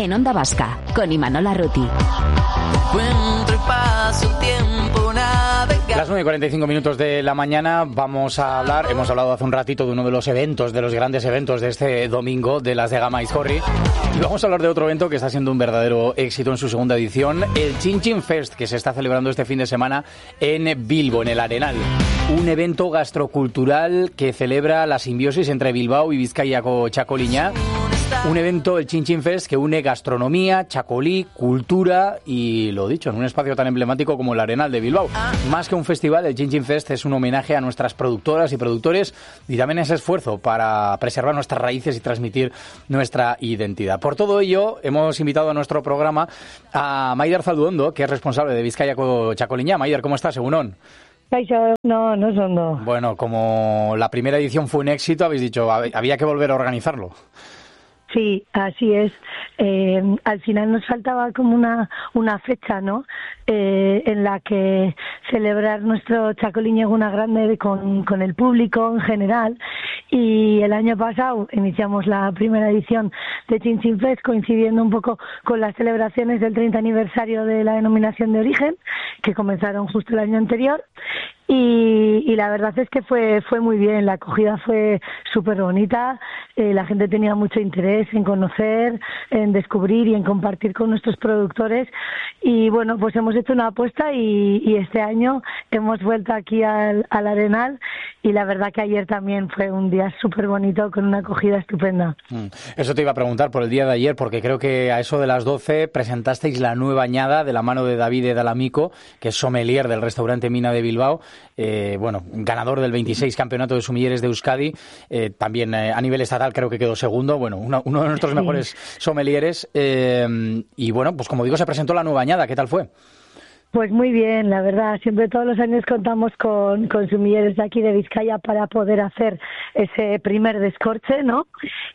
en Onda Vasca, con Imanol Arruti. Las 9:45 de la mañana hemos hablado hace un ratito de uno de los eventos, de los grandes eventos de este domingo, de las de Gama Izkorri. Y vamos a hablar de otro evento que está siendo un verdadero éxito en su segunda edición, el Chin Chin Fest, que se está celebrando este fin de semana en Bilbo, en el Arenal. Un evento gastrocultural que celebra la simbiosis entre Bilbao y Bizkaiko Txakoliña. Un evento, el Chin Chin Fest, que une gastronomía, chacolí, cultura y, lo dicho, en un espacio tan emblemático como el Arenal de Bilbao. Más que un festival, el Chin Chin Fest es un homenaje a nuestras productoras y productores y también ese esfuerzo para preservar nuestras raíces y transmitir nuestra identidad. Por todo ello, hemos invitado a nuestro programa a Maider Zalduondo, que es responsable de Bizkaiko Txakoliña. Maider, ¿cómo estás, egunon? No es hondo. Bueno, como la primera edición fue un éxito, habéis dicho, había que volver a organizarlo. Sí, así es. Al final nos faltaba como una fecha, ¿no? En la que celebrar nuestro Txakoliña Eguna Grande con el público en general. Y el año pasado iniciamos la primera edición de Chin Chin Fest, coincidiendo un poco con las celebraciones del 30 aniversario de la denominación de origen, que comenzaron justo el año anterior. Y la verdad es que fue muy bien, la acogida fue súper bonita, la gente tenía mucho interés en conocer, en descubrir y en compartir con nuestros productores, y bueno, pues hemos hecho una apuesta y este año hemos vuelto aquí al Arenal, y la verdad que ayer también fue un día súper bonito con una acogida estupenda. Eso te iba a preguntar por el día de ayer, porque creo que a eso de las 12 presentasteis la nueva añada de la mano de David Dalamico, que es sommelier del restaurante Mina de Bilbao, ganador del 26 Campeonato de Sumilleres de Euskadi, también a nivel estatal creo que quedó segundo, bueno, uno de nuestros mejores sommeliers, y bueno, pues como digo, se presentó la nueva añada. ¿Qué tal fue? Pues muy bien, la verdad. Siempre todos los años contamos con sumilleres de aquí de Vizcaya para poder hacer ese primer descorche, ¿no?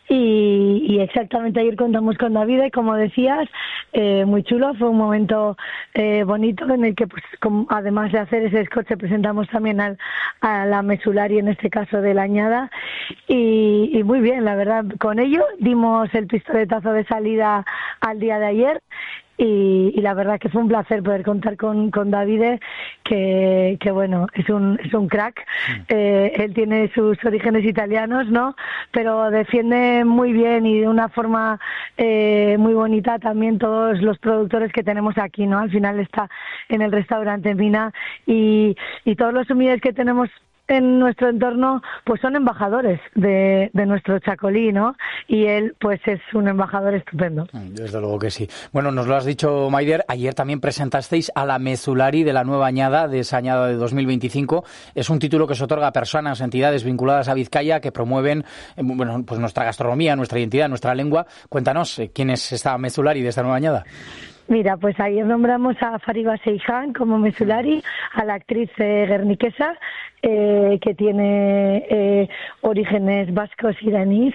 Y exactamente ayer contamos con David y, como decías, muy chulo. Fue un momento bonito en el que, pues, además de hacer ese descorche, presentamos también a la Mesulari, en este caso de la añada. Y muy bien, la verdad. Con ello dimos el pistoletazo de salida al día de ayer. Y la verdad que fue un placer poder contar con Davide, que bueno, es un crack. Él tiene sus orígenes italianos, ¿no? Pero defiende muy bien y de una forma muy bonita también todos los productores que tenemos aquí, ¿no? Al final está en el restaurante Mina y todos los humildes que tenemos en nuestro entorno pues son embajadores de nuestro chacolí, ¿no? Y él pues es un embajador estupendo. Desde luego que sí. Bueno, nos lo has dicho, Maider, ayer también presentasteis a la Mesulari de la nueva añada, de esa añada de 2025. Es un título que se otorga a personas, entidades vinculadas a Vizcaya que promueven bueno, pues nuestra gastronomía, nuestra identidad, nuestra lengua. Cuéntanos, ¿quién es esta Mesulari de esta nueva añada? Mira, pues ayer nombramos a Fariba Seijan como Mesulari, a la actriz guerniquesa, que tiene orígenes vascos iraníes,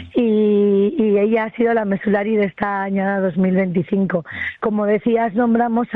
y ella ha sido la Mesulari de esta añada 2025. Como decías, nombramos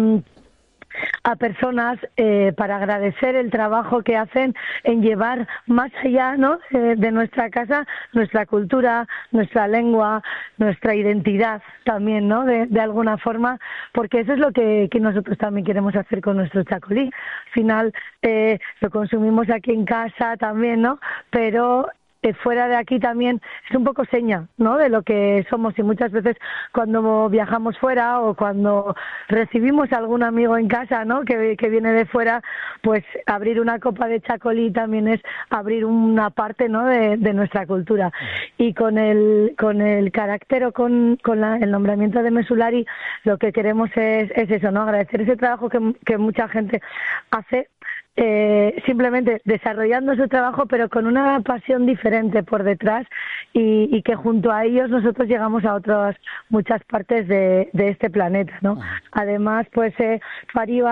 a personas para agradecer el trabajo que hacen en llevar más allá, ¿no? De nuestra casa, nuestra cultura, nuestra lengua, nuestra identidad también, ¿no? De alguna forma, porque eso es lo que nosotros también queremos hacer con nuestro chacolí. Al final lo consumimos aquí en casa también, ¿no? Pero fuera de aquí también es un poco seña, ¿no?, de lo que somos, y muchas veces cuando viajamos fuera o cuando recibimos a algún amigo en casa, ¿no?, que viene de fuera, pues abrir una copa de chacolí también es abrir una parte, ¿no?, de nuestra cultura. Y con el carácter o con el nombramiento de Mesulari, lo que queremos es eso, ¿no?, agradecer ese trabajo que mucha gente hace, simplemente desarrollando su trabajo, pero con una pasión diferente por detrás, y que junto a ellos nosotros llegamos a otras muchas partes de este planeta, ¿no? Además, pues Fariba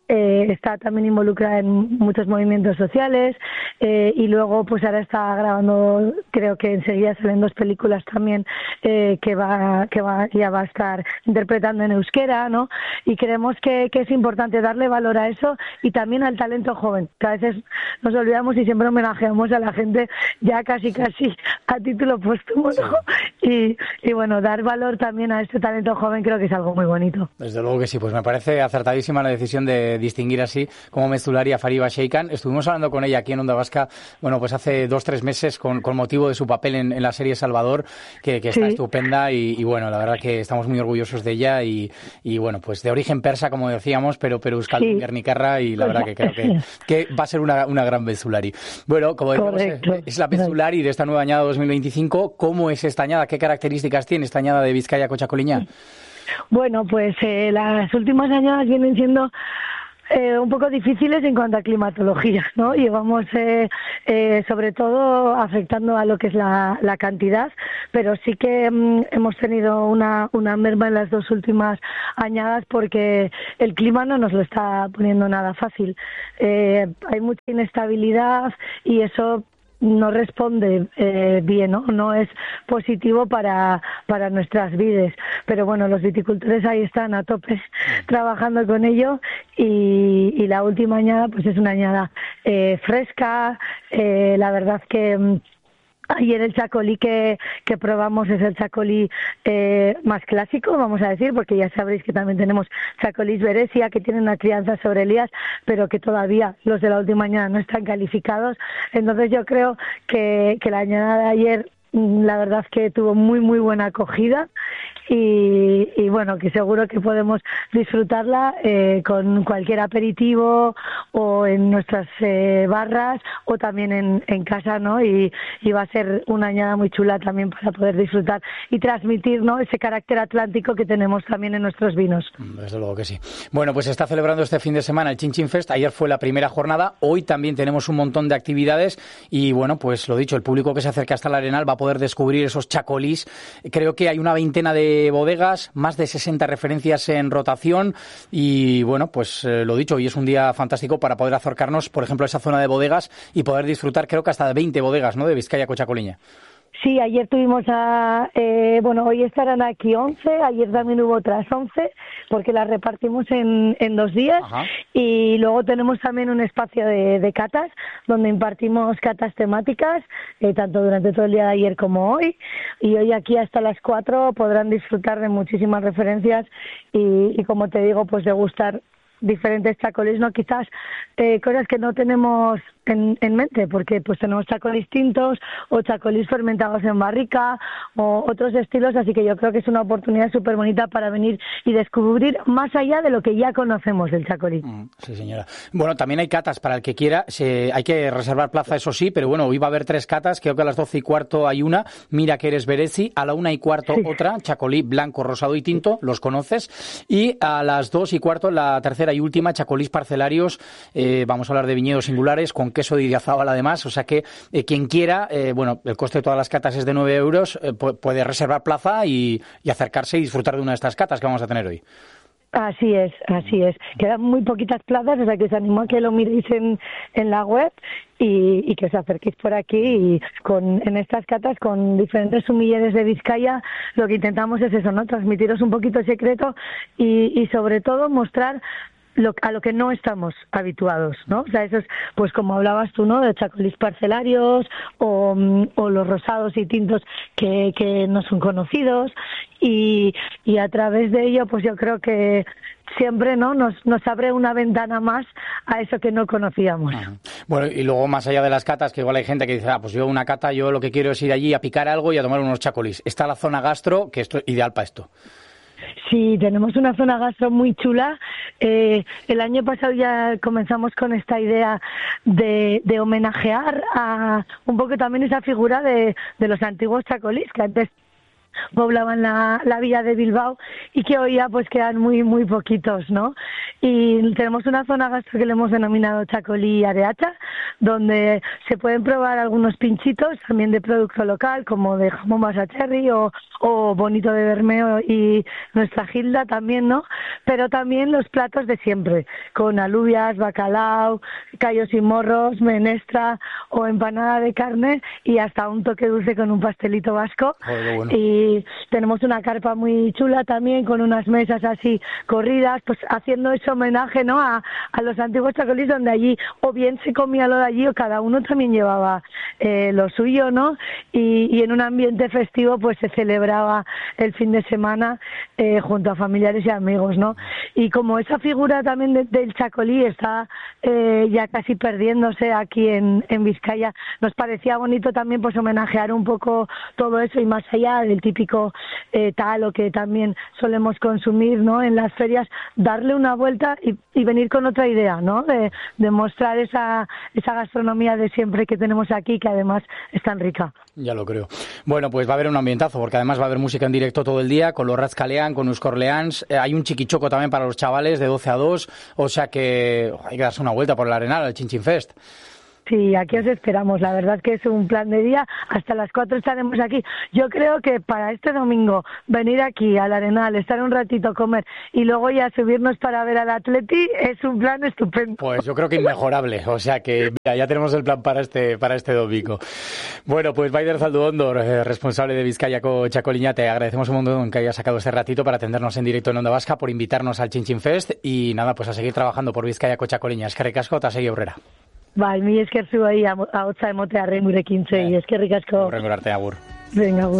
está también involucrada en muchos movimientos sociales, y luego pues ahora está grabando, creo que enseguida salen 2 películas también, que ya va a estar interpretando en euskera, ¿no? Y creemos que es importante darle valor a eso y también al talento joven, que a veces nos olvidamos y siempre homenajeamos a la gente ya casi a título póstumo, ¿no? Y bueno, dar valor también a este talento joven creo que es algo muy bonito. Desde luego que sí, pues me parece acertadísima la decisión de distinguir así como Mezulari a Fariba Seikan. Estuvimos hablando con ella aquí en Onda Vasca, bueno, pues hace 2-3 meses con motivo de su papel en la serie Salvador, que está estupenda y bueno, la verdad que estamos muy orgullosos de ella y bueno, pues de origen persa, como decíamos, pero euskaldun Gernikarra, y la verdad que creo que va a ser una gran Mezulari. Bueno, como decíamos, es la Mezulari de esta nueva añada 2025. ¿Cómo es esta añada? ¿Qué características tiene esta añada de Bizkaia-Kochakoliña? Bueno, pues las últimas añadas vienen siendo un poco difíciles en cuanto a climatología, ¿no? Llevamos sobre todo afectando a lo que es la cantidad, pero sí que hemos tenido una merma en las 2 últimas añadas porque el clima no nos lo está poniendo nada fácil. Hay mucha inestabilidad y eso no responde bien, ¿no? No es positivo para nuestras vides, pero bueno, los viticultores ahí están a tope trabajando con ello y la última añada pues es una añada fresca, la verdad que ayer el chacolí que probamos es el chacolí más clásico, vamos a decir, porque ya sabréis que también tenemos chacolís Beresia, que tienen una crianza sobre Elías, pero que todavía los de la última añada no están calificados. Entonces yo creo que la añada de ayer, la verdad es que tuvo muy buena acogida y bueno, que seguro que podemos disfrutarla con cualquier aperitivo o en nuestras barras o también en casa, ¿no? Y va a ser una añada muy chula también para poder disfrutar y transmitir, ¿no?, ese carácter atlántico que tenemos también en nuestros vinos. Desde luego que sí. Bueno, pues se está celebrando este fin de semana el Chin Chin Fest. Ayer fue la primera jornada, hoy también tenemos un montón de actividades y bueno, pues lo dicho, el público que se acerca hasta el Arenal va a poder descubrir esos chacolís. Creo que hay una veintena de bodegas, más de 60 referencias en rotación y bueno, pues lo dicho, hoy es un día fantástico para poder acercarnos, por ejemplo, a esa zona de bodegas y poder disfrutar, creo que hasta de 20 bodegas, ¿no?, de Bizkaia-Kochakoliña. Sí, ayer tuvimos hoy estarán aquí 11, ayer también hubo otras 11, porque las repartimos en 2 días. Ajá. Y luego tenemos también un espacio de catas, donde impartimos catas temáticas, tanto durante todo el día de ayer como hoy, y hoy aquí hasta las 4 podrán disfrutar de muchísimas referencias y como te digo, pues degustar diferentes chacolís, ¿no? Quizás cosas que no tenemos en mente, porque pues tenemos chacolís tintos o chacolís fermentados en barrica o otros estilos, así que yo creo que es una oportunidad súper bonita para venir y descubrir más allá de lo que ya conocemos del chacolí. Sí, señora. Bueno, también hay catas para el que quiera, hay que reservar plaza, eso sí, pero bueno, hoy va a haber 3 catas, creo que a las 12:15 hay una, mira que eres Berezi, a la 1:15 otra, chacolí blanco, rosado y tinto, los conoces, y a las 2:15 la tercera y última, chacolís parcelarios, vamos a hablar de viñedos singulares, con queso de Idiazábal además, o sea que quien quiera, bueno, el coste de todas las catas es de 9 euros, puede reservar plaza y acercarse y disfrutar de una de estas catas que vamos a tener hoy. Así es. Quedan muy poquitas plazas, o sea que os animo a que lo miréis en la web y que os acerquéis por aquí y en estas catas con diferentes sumilleres de Vizcaya lo que intentamos es eso, ¿no?, transmitiros un poquito el secreto y sobre todo mostrar a lo que no estamos habituados, ¿no? O sea, eso es, pues como hablabas tú, ¿no?, de chacolís parcelarios o los rosados y tintos que no son conocidos y a través de ello, pues yo creo que siempre, ¿no?, nos abre una ventana más a eso que no conocíamos. Ajá. Bueno, y luego más allá de las catas, que igual hay gente que dice, pues yo una cata, yo lo que quiero es ir allí a picar algo y a tomar unos chacolís. Está la zona gastro, que esto es ideal para esto. Sí, tenemos una zona gastro muy chula. El año pasado ya comenzamos con esta idea de homenajear a un poco también esa figura de los antiguos chacolís, que antes poblaban la villa de Bilbao y que hoy ya pues quedan muy muy poquitos, ¿no? Y tenemos una zona gastro que le hemos denominado Chacolí Areacha, donde se pueden probar algunos pinchitos también de producto local, como de jamón basacherry o bonito de Bermeo y nuestra Gilda también, ¿no? Pero también los platos de siempre, con alubias, bacalao, callos y morros, menestra o empanada de carne y hasta un toque dulce con un pastelito vasco. Bueno. Y tenemos una carpa muy chula también con unas mesas así corridas, pues haciendo ese homenaje, ¿no? a los antiguos chacolís, donde allí o bien se comía lo de allí o cada uno también llevaba lo suyo, ¿no? Y en un ambiente festivo pues se celebraba el fin de semana junto a familiares y amigos, ¿no? Y como esa figura también del chacolí está ya casi perdiéndose aquí en Vizcaya, nos parecía bonito también pues homenajear un poco todo eso y más allá del típico talo que también solemos consumir, ¿no? En las ferias, darle una vuelta y venir con otra idea, ¿no? De mostrar esa gastronomía de siempre que tenemos aquí, que además es tan rica. Ya lo creo. Bueno, pues va a haber un ambientazo, porque además va a haber música en directo todo el día, con los Ratzkalean, con los Corleans. Hay un chiquichoco también para los chavales de 12 a 2, o sea que hay que darse una vuelta por el Arenal, al Chin Chin Fest. Sí, aquí os esperamos. La verdad que es un plan de día. Hasta las 4 estaremos aquí. Yo creo que para este domingo venir aquí al Arenal, estar un ratito, comer y luego ya subirnos para ver al Atleti es un plan estupendo. Pues yo creo que inmejorable. O sea que mira, ya tenemos el plan para este domingo. Bueno, pues Baider Zalduondo, responsable de Bizkaiako Txakoliña, te agradecemos un montón que hayas sacado este ratito para atendernos en directo en Onda Vasca, por invitarnos al Chin Chin Fest y nada, pues a seguir trabajando por Bizkaiako Txakoliña. Eskerrik asko, eta segi aurrera. Bai, mi esker zuei ahotsa emotearren gurekin zei, eskerrik asko. Hurrengo arte, agur. Venga, agur.